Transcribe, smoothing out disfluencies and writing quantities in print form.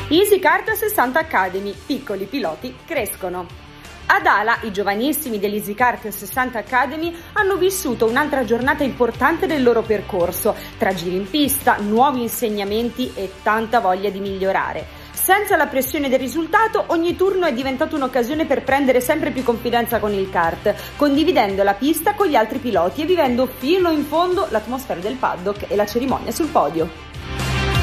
Easy Kart 60 Academy, piccoli piloti crescono. Ad Ala, i giovanissimi dell'Easy Kart 60 Academy hanno vissuto un'altra giornata importante del loro percorso, tra giri in pista, nuovi insegnamenti e tanta voglia di migliorare. Senza la pressione del risultato, ogni turno è diventato un'occasione per prendere sempre più confidenza con il kart, condividendo la pista con gli altri piloti e vivendo fino in fondo l'atmosfera del paddock e la cerimonia sul podio.